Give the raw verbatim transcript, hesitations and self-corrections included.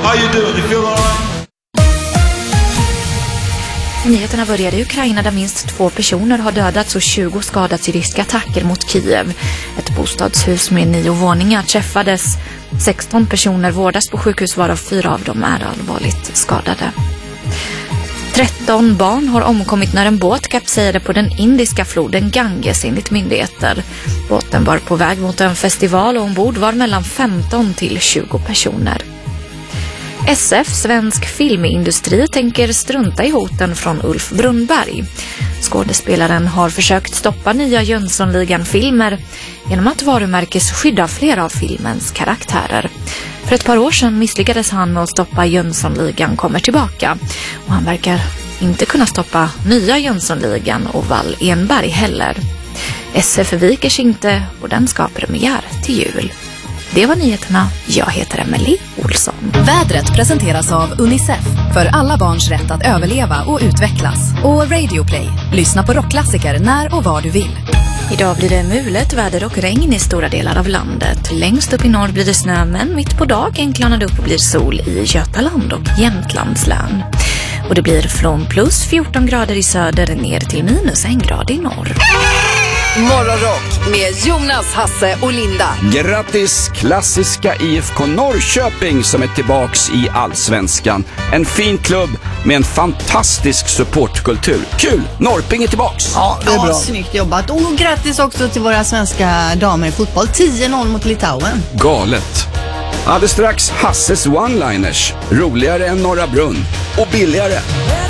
How you doing? You feel all right? Nyheterna började i Ukraina där minst två personer har dödats och tjugo skadats i ryska attacker mot Kiev. Ett bostadshus med nio våningar träffades. sexton personer vårdas på sjukhus varav fyra av dem är allvarligt skadade. tretton barn har omkommit när en båt kapsejade på den indiska floden Ganges enligt myndigheter. Båten var på väg mot en festival och ombord var mellan femton till tjugo personer. S F, Svensk Filmindustri, tänker strunta i hoten från Ulf Brunnberg. Skådespelaren har försökt stoppa nya Jönssonligan-filmer genom att varumärkesskydda flera av filmens karaktärer. För ett par år sedan misslyckades han med att stoppa Jönssonligan kommer tillbaka. Och han verkar inte kunna stoppa nya Jönssonligan och Wall Enberg heller. S F viker sig inte och den ska premiär till jul. Det var nyheterna. Jag heter Emily Olsson. Vädret presenteras av Unicef för alla barns rätt att överleva och utvecklas. Och Radio Play. Lyssna på rockklassiker när och var du vill. Idag blir det mulet, väder och regn i stora delar av landet. Längst upp i norr blir det snö, men mitt på dagen klarnar det upp och blir sol i Götaland och Jämtlands län. Och det blir från plus fjorton grader i söder ner till minus en grad i norr. Morgonrock med Jonas, Hasse och Linda. Grattis klassiska I F K Norrköping som är tillbaks i Allsvenskan. En fin klubb med en fantastisk supportkultur. Kul, Norrping är tillbaks. Ja, det är bra. Ja, snyggt jobbat. Och grattis också till våra svenska damer i fotboll. tio noll mot Litauen. Galet. Alldeles strax Hasses one-liners. Roligare än Norra Brunn. Och billigare.